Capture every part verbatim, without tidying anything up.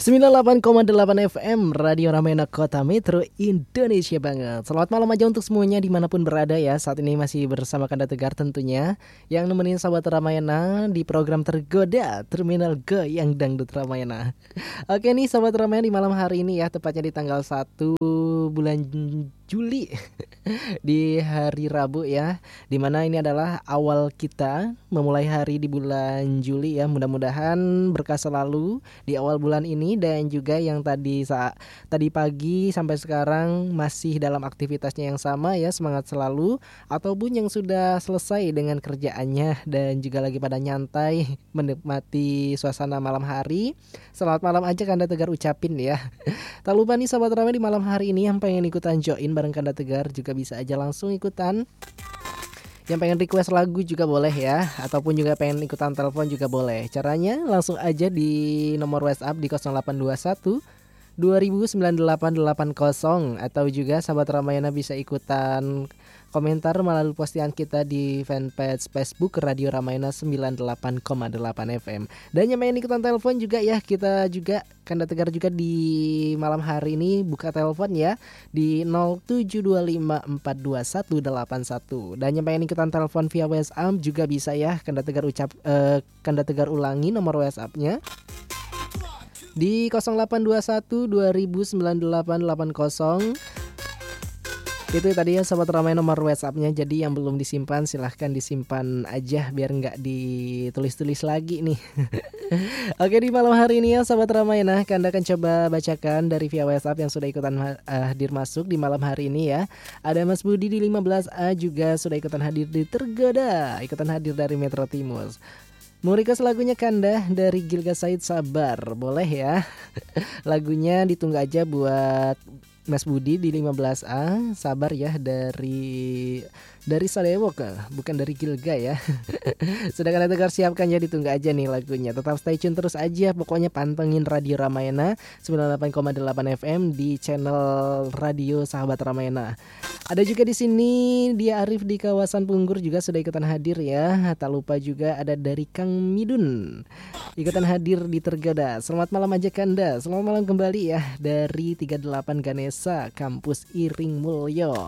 sembilan puluh delapan koma delapan F M Radio Ramayana Kota Metro Indonesia banget. Selamat malam aja untuk semuanya dimanapun berada ya. Saat ini masih bersama Kanda Tegar tentunya, yang nemenin sahabat Ramayana di program Tergoda Terminal Goyang Dangdut Ramayana. Oke nih sahabat Ramayana, di malam hari ini ya, tepatnya di tanggal satu bulan Juli di hari Rabu ya, dimana ini adalah awal kita memulai hari di bulan Juli ya. Mudah-mudahan berkah selalu di awal bulan ini, dan juga yang tadi saat tadi pagi sampai sekarang masih dalam aktivitasnya yang sama ya, semangat selalu. Ataupun yang sudah selesai dengan kerjaannya dan juga lagi pada nyantai menikmati suasana malam hari, selamat malam aja Kanda Tegar ucapin ya. Tak lupa nih sahabat Ramai, di malam hari ini yang pengen ikutan join bareng Kanda Tegar juga bisa aja langsung ikutan. Yang pengen request lagu juga boleh ya, ataupun juga pengen ikutan telepon juga boleh. Caranya langsung aja di nomor WhatsApp di nol delapan dua satu dua nol sembilan delapan delapan nol, atau juga sahabat Ramayana bisa ikutan komentar melalui postingan kita di fanpage Facebook Radio Ramayana sembilan puluh delapan koma delapan F M. Dan yang pengen ikutan telepon juga ya, kita juga Kanda Tegar juga di malam hari ini buka telepon ya di nol tujuh dua lima empat dua satu delapan satu. Dan yang pengen ikutan telepon via WhatsApp juga bisa ya, Kanda Tegar ucap eh, Kanda Tegar ulangi nomor WhatsApp-nya di nol delapan dua satu dua nol sembilan delapan delapan nol. Itu tadi ya sahabat Ramai nomor WhatsApp-nya. Jadi yang belum disimpan silahkan disimpan aja biar nggak ditulis-tulis lagi nih. Oke, di malam hari ini ya sahabat Ramai, nah Kanda akan coba bacakan dari via WhatsApp yang sudah ikutan uh, hadir masuk di malam hari ini ya. Ada Mas Budi di lima belas A juga sudah ikutan hadir di Tergoda, ikutan hadir dari Metro Timur. Mau request lagunya Kanda dari Gilga Said, Sabar, boleh ya. Lagunya ditunggu aja buat Mas Budi di lima belas A, Sabar ya, dari dari Sadewok, bukan dari Gilga ya. Sudah Kanda Tegar siapkan ya, ditunggu aja nih lagunya. Tetap stay tune terus aja, pokoknya pantengin Radio Ramayana sembilan puluh delapan koma delapan F M di channel Radio Sahabat Ramayana. Ada juga di sini dia Arif di kawasan Punggur juga sudah ikutan hadir ya. Tak lupa juga ada dari Kang Midun ikutan hadir di Tergoda. Selamat malam aja Kanda. Selamat malam kembali ya dari tiga puluh delapan Ganesha Kampus Iring Mulyo.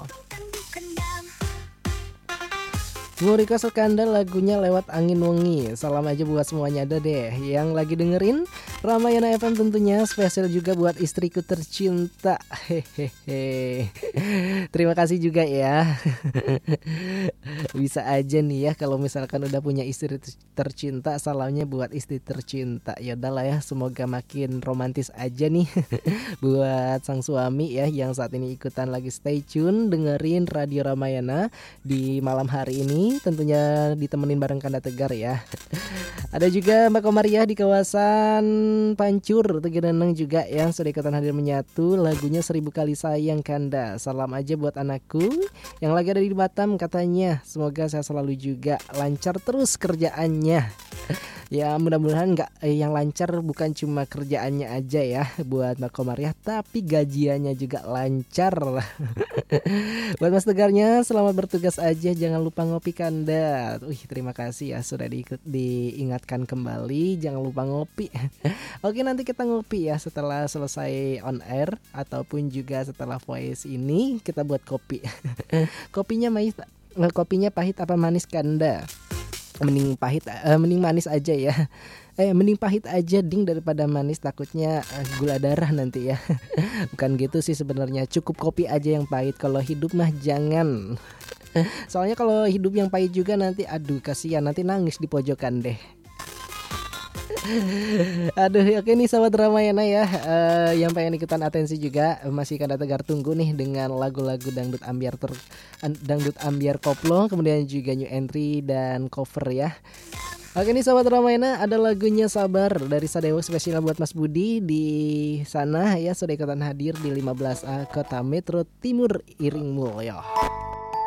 Mau request Kanda lagunya Lewat Angin Wengi. Salam aja buat semuanya ada deh yang lagi dengerin Ramayana F M, tentunya spesial juga buat istriku tercinta. Hehehe. Terima kasih juga ya. Bisa aja nih ya kalau misalkan udah punya istri tercinta, salamnya buat istri tercinta. Ya udahlah ya, semoga makin romantis aja nih buat sang suami ya yang saat ini ikutan lagi stay tune dengerin Radio Ramayana di malam hari ini, tentunya ditemenin bareng Kanda Tegar ya. Ada juga Mbak Komariah di kawasan Pancur Tegeneneng juga yang sudah ikutan hadir menyatu lagunya Seribu Kali Sayang Kanda. Salam aja buat anakku yang lagi ada di Batam katanya. Semoga saya selalu juga lancar terus kerjaannya. Ya mudah-mudahan nggak eh, yang lancar bukan cuma kerjaannya aja ya buat Mbak Komariah, tapi gajiannya juga lancar. Buat Mas Tegarnya, selamat bertugas aja, jangan lupa ngopi Kanda. Wih, terima kasih ya sudah diikut, diingatkan kembali jangan lupa ngopi. Oke, nanti kita ngopi ya setelah selesai on air ataupun juga setelah voice ini kita buat kopi. Kopinya manis, kopinya pahit apa manis Kanda? Mending pahit, uh, mending manis aja ya. Eh mending pahit aja ding daripada manis, takutnya uh, gula darah nanti ya. Bukan gitu sih sebenarnya, cukup kopi aja yang pahit. Kalau hidup mah jangan. Soalnya kalau hidup yang pahit juga nanti aduh kasihan, nanti nangis di pojokan deh. Aduh, oke nih sahabat Ramayana ya, uh, yang pengen ikutan atensi juga masih Kanda Tegar tunggu nih dengan lagu-lagu dangdut ambiar ter, dangdut ambiar koplo, kemudian juga new entry dan cover ya. Oke nih sahabat Ramayana, ada lagunya Sabar dari Sadewok spesial buat Mas Budi di sana ya, sudah ikutan hadir di lima belas A Kota Metro Timur Iring Mulyo.